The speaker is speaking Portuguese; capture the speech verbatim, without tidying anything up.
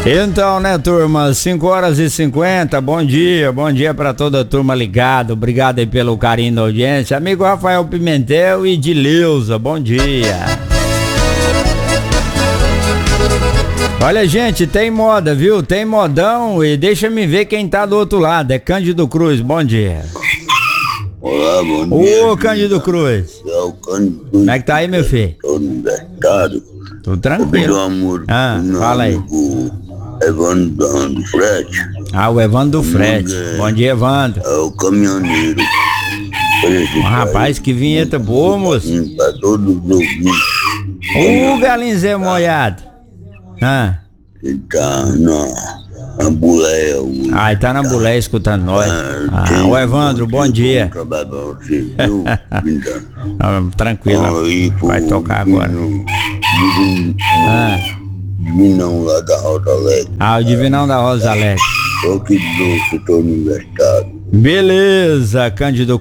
Então, né, turma, cinco horas e cinquenta, bom dia, bom dia pra toda a turma ligada, obrigado aí pelo carinho da audiência, amigo Rafael Pimentel e Dileuza, bom dia. Olha, gente, tem moda, viu? Tem modão e deixa me ver quem tá do outro lado, é Cândido Cruz, bom dia. Olá, bom dia. Ô, Cândido Cruz. É o Cândido Cruz. Como é que tá aí, meu filho? Tô libertado. Tudo tranquilo. Meu amor, Ah, meu fala aí. amigo Evandro do Frete. Ah, o Evandro do Frete. É. Bom dia, Evandro. É o caminhoneiro. Um rapaz, que vinheta boa, moço. Pra todos os ouvintes. Ô, galinho Zé molhado. Ah. Ele tá na, na boleia. o- Ah, ele tá na boleia escutando nós. Ah, tem- ô Evandro, bom dia. Trabalho pra você, viu? Então, Ah, tranquilo, aí, pô, vai tocar agora. divino- divino- Ah, Divinão lá da Roda Alegre. ah, o Divinão da Rosa Alegre. Tô que doce, tô no libertado. Beleza, Cândido